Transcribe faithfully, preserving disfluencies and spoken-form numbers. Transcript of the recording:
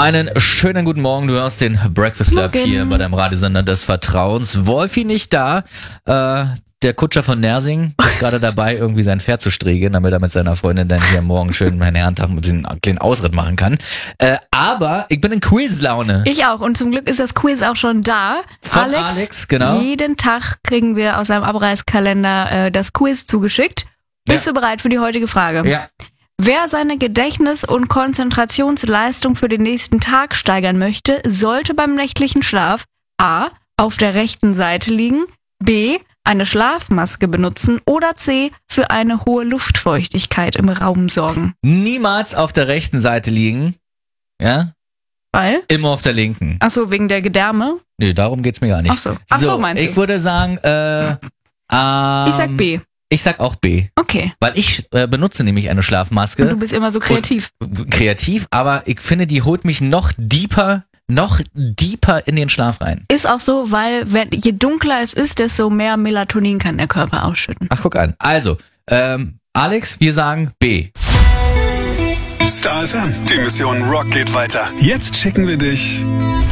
Einen schönen guten Morgen, du hörst den Breakfast Club Morgen. hier bei deinem Radiosender des Vertrauens. Wolfi nicht da, äh, der Kutscher von Nersing ist gerade dabei, irgendwie sein Pferd zu striegeln, damit er mit seiner Freundin dann hier morgen schön meinen Herrentag mit dem kleinen Ausritt machen kann. Äh, aber ich bin in Quiz-Laune. Ich auch. Und zum Glück ist das Quiz auch schon da. Von Alex, Alex, genau. Jeden Tag kriegen wir aus seinem Abreißkalender äh, das Quiz zugeschickt. Bist Ja. du bereit für die heutige Frage? Ja. Wer seine Gedächtnis- und Konzentrationsleistung für den nächsten Tag steigern möchte, sollte beim nächtlichen Schlaf A. auf der rechten Seite liegen, B. eine Schlafmaske benutzen oder C. für eine hohe Luftfeuchtigkeit im Raum sorgen. Niemals auf der rechten Seite liegen. Ja? Weil? Immer auf der linken. Ach so, wegen der Gedärme? Nee, darum geht's mir gar nicht. Ach so. Ach so, meinst du? Ich würde sagen, äh, ähm, Ich sag B. Ich sag auch B. Okay. Weil ich äh, benutze nämlich eine Schlafmaske. Und du bist immer so kreativ. Und, kreativ, aber ich finde, die holt mich noch deeper, noch deeper in den Schlaf rein. Ist auch so, weil wenn, je dunkler es ist, desto mehr Melatonin kann der Körper ausschütten. Ach, guck an. Also, ähm, Alex, wir sagen B. Star F M. Die Mission Rock geht weiter. Jetzt schicken wir dich